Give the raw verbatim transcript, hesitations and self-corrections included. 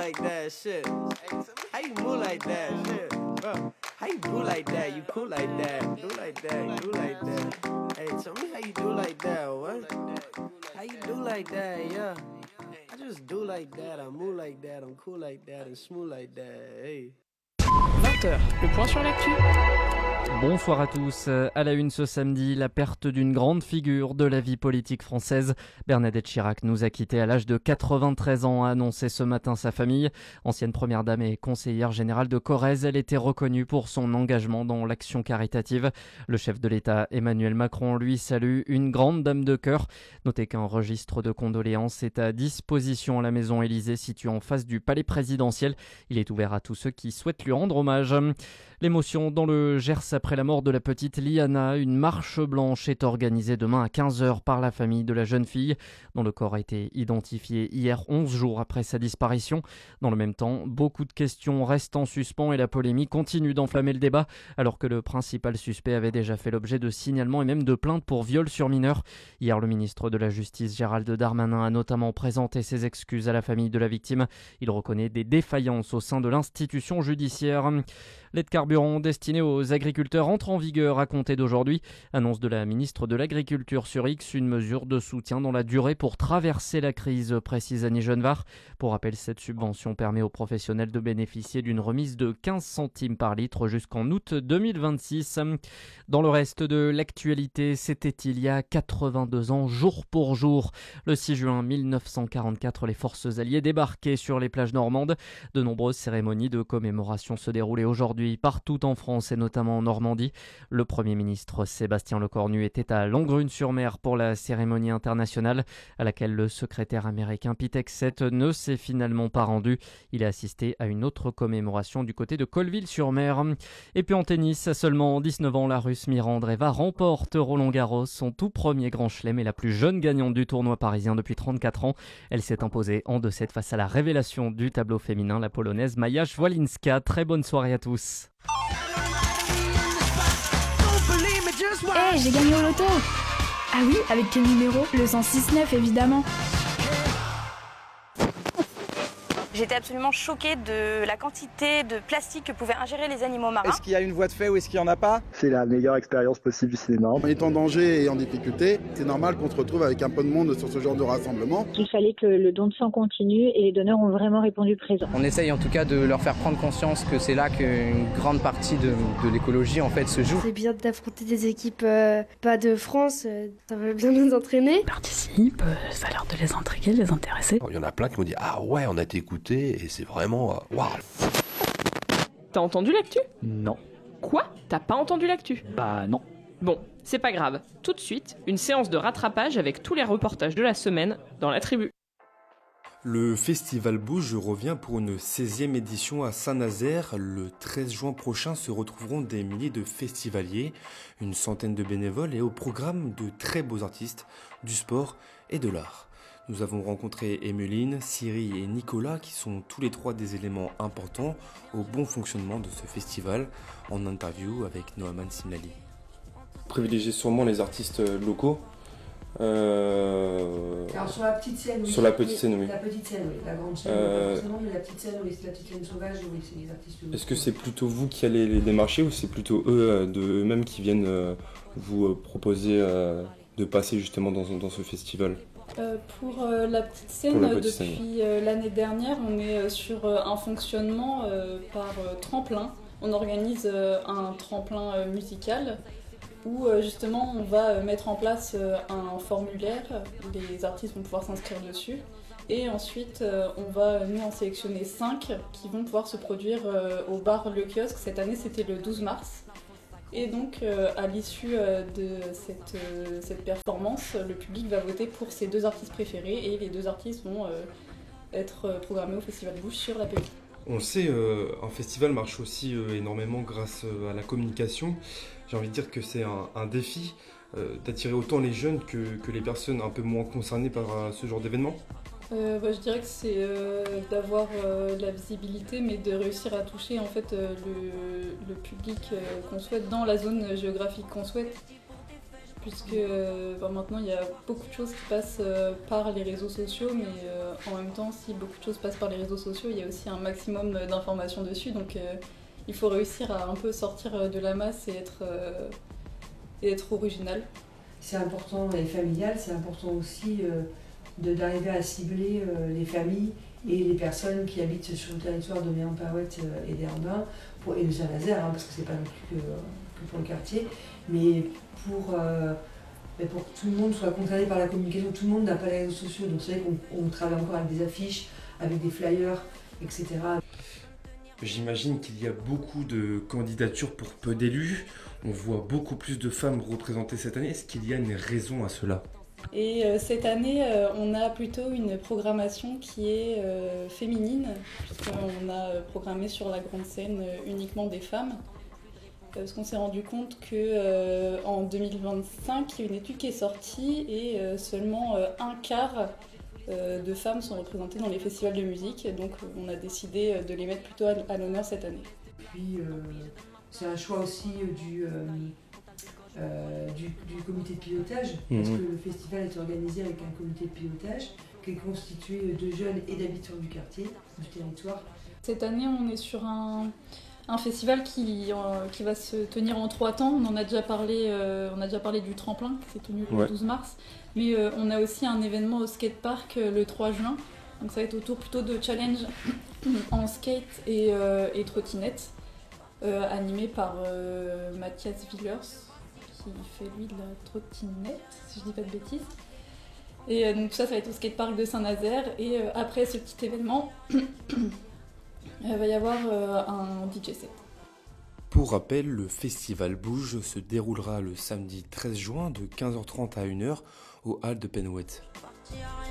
like that? Shit. How you move like that? Shit, bro. How you do like that? You cool like that? Do like that? You do like that? Hey, tell me how you do like that? What? How you do like that? Yeah. I just do like that. I move like that. I'm cool like that and smooth like that. Hey. vingt heures, le point sur l'actu. Bonsoir à tous. À la une ce samedi, la perte d'une grande figure de la vie politique française. Bernadette Chirac nous a quittés à l'âge de quatre-vingt-treize ans, a annoncé ce matin sa famille. Ancienne première dame et conseillère générale de Corrèze, elle était reconnue pour son engagement dans l'action caritative. Le chef de l'État, Emmanuel Macron, lui salue une grande dame de cœur. Notez qu'un registre de condoléances est à disposition à la maison Élysée, située en face du palais présidentiel. Il est ouvert à tous ceux qui souhaitent lui rendre hommage. L'émotion dans le Gers après la mort de la petite Liana. Une marche blanche est organisée demain à quinze heures par la famille de la jeune fille, dont le corps a été identifié hier, onze jours après sa disparition. Dans le même temps, beaucoup de questions restent en suspens et la polémique continue d'enflammer le débat, alors que le principal suspect avait déjà fait l'objet de signalements et même de plaintes pour viol sur mineur. Hier, le ministre de la Justice, Gérald Darmanin, a notamment présenté ses excuses à la famille de la victime. Il reconnaît des défaillances au sein de l'institution judiciaire. L'aide carburant destinée aux agriculteurs entre en vigueur à compter d'aujourd'hui. Annonce de la ministre de l'Agriculture sur X, une mesure de soutien dans la durée pour traverser la crise, précise Annie Genevard. Pour rappel, cette subvention permet aux professionnels de bénéficier d'une remise de quinze centimes par litre jusqu'en août deux mille vingt-six. Dans le reste de l'actualité, c'était il y a quatre-vingt-deux ans, jour pour jour. Le six juin mille neuf cent quarante-quatre, les forces alliées débarquaient sur les plages normandes. De nombreuses cérémonies de commémoration se déroulaient aujourd'hui partout en France et notamment en Normandie. Le Premier ministre Sébastien Lecornu était à Langrune-sur-Mer pour la cérémonie internationale à laquelle le secrétaire américain Pete Hegseth ne s'est finalement pas rendu. Il a assisté à une autre commémoration du côté de Colville-sur-Mer. Et puis en tennis, à seulement dix-neuf ans, la Russe Mira Andreeva remporte Roland-Garros, son tout premier grand chelem et la plus jeune gagnante du tournoi parisien depuis trente-quatre ans. Elle s'est imposée en deux sept face à la révélation du tableau féminin, la polonaise Maja Szwalinska. Très bonne soirée à tous. Eh, hey, j'ai gagné au loto. Ah oui, avec quel numéro? Le cent six neuf, évidemment. J'étais absolument choquée de la quantité de plastique que pouvaient ingérer les animaux marins. Est-ce qu'il y a une voie de fait ou est-ce qu'il n'y en a pas? C'est la meilleure expérience possible du cinéma. En étant en danger et en difficulté, c'est normal qu'on se retrouve avec un peu de monde sur ce genre de rassemblement. Il fallait que le don de sang continue et les donneurs ont vraiment répondu présent. On essaye en tout cas de leur faire prendre conscience que c'est là qu'une grande partie de, de l'écologie en fait se joue. C'est bien d'affronter des équipes euh, pas de France, euh, ça va bien nous entraîner. Ils participent, euh, ça a l'air de les intriguer, de les intéresser. Il y en a plein qui m'ont dit « Ah ouais, on a été écoutés et c'est vraiment... Waouh !» T'as entendu l'actu ? Non. Quoi ? T'as pas entendu l'actu ? Bah non. Bon, c'est pas grave. Tout de suite, une séance de rattrapage avec tous les reportages de la semaine dans la tribu. Le Festival Bouge revient pour une seizième édition à Saint-Nazaire. Le treize juin prochain se retrouveront des milliers de festivaliers, une centaine de bénévoles et au programme de très beaux artistes, du sport et de l'art. Nous avons rencontré Emeline, Siri et Nicolas qui sont tous les trois des éléments importants au bon fonctionnement de ce festival en interview avec Noaman Simlali. Privilégiez sûrement les artistes locaux. Euh... Alors sur la petite scène, oui. Sur la petite scène, oui. La petite scène, oui. La grande scène, euh... pas forcément, mais la petite scène, oui. C'est la petite scène sauvage, oui. C'est les artistes locaux. Est-ce que c'est plutôt vous qui allez les démarcher ou c'est plutôt eux de eux-mêmes qui viennent vous proposer de passer justement dans, dans ce festival ? Euh, pour euh, la petite scène, la petite depuis scène. Euh, l'année dernière, on est euh, sur euh, un fonctionnement euh, par euh, tremplin. On organise euh, un tremplin euh, musical où euh, justement on va euh, mettre en place euh, un formulaire. Les artistes vont pouvoir s'inscrire dessus. Et ensuite, euh, on va nous en sélectionner cinq qui vont pouvoir se produire euh, au bar Le Kiosque. Cette année, c'était le douze mars. Et donc, euh, à l'issue euh, de cette, euh, cette performance, le public va voter pour ses deux artistes préférés et les deux artistes vont euh, être programmés au Festival Bouge sur la P I. On le sait, euh, un festival marche aussi euh, énormément grâce euh, à la communication. J'ai envie de dire que c'est un, un défi euh, d'attirer autant les jeunes que, que les personnes un peu moins concernées par euh, ce genre d'événement. Euh, bah, je dirais que c'est euh, d'avoir euh, de la visibilité, mais de réussir à toucher en fait euh, le, le public euh, qu'on souhaite dans la zone géographique qu'on souhaite. puisque euh, bah, maintenant il y a beaucoup de choses qui passent euh, par les réseaux sociaux, mais euh, en même temps, si beaucoup de choses passent par les réseaux sociaux, il y a aussi un maximum d'informations dessus, donc euh, il faut réussir à un peu sortir de la masse et être, euh, et être original. C'est important et familial, c'est important aussi euh, de, d'arriver à cibler euh, les familles et les personnes qui habitent sur le territoire de Méhampahouët et d'Herbin, pour, et de Saint-Nazaire, hein, parce que c'est pas non plus que, que pour le quartier, mais pour, euh, mais pour que tout le monde soit concerné par la communication. Tout le monde n'a pas les réseaux sociaux, donc c'est vrai qu'on on travaille encore avec des affiches, avec des flyers, et cetera. J'imagine qu'il y a beaucoup de candidatures pour peu d'élus. On voit beaucoup plus de femmes représentées cette année. Est-ce qu'il y a une raison à cela ? Et euh, cette année, euh, on a plutôt une programmation qui est euh, féminine, puisqu'on a programmé sur la grande scène euh, uniquement des femmes. Parce qu'on s'est rendu compte qu'en euh, deux mille vingt-cinq, il y a une étude qui est sortie et euh, seulement euh, un quart euh, de femmes sont représentées dans les festivals de musique. Donc on a décidé de les mettre plutôt à, à l'honneur cette année. Puis euh, c'est un choix aussi du... Euh, Euh, du, du comité de pilotage, mmh. parce que le festival est organisé avec un comité de pilotage qui est constitué de jeunes et d'habitants du quartier, du territoire. Cette année, on est sur un, un festival qui, euh, qui va se tenir en trois temps. On en a déjà parlé, euh, on a déjà parlé du tremplin qui s'est tenu le ouais. douze mars, mais euh, on a aussi un événement au skatepark euh, le trois juin. Donc ça va être autour plutôt de challenge en skate et, euh, et trottinette, euh, animé par euh, Mathias Villers, qui fait lui de la trottinette, si je dis pas de bêtises. Et euh, donc ça, ça va être au skatepark de Saint-Nazaire. Et euh, après ce petit événement, il va y avoir euh, un D J set. Pour rappel, le festival Bouge se déroulera le samedi treize juin de quinze heures trente à une heure au hall de Penhouët.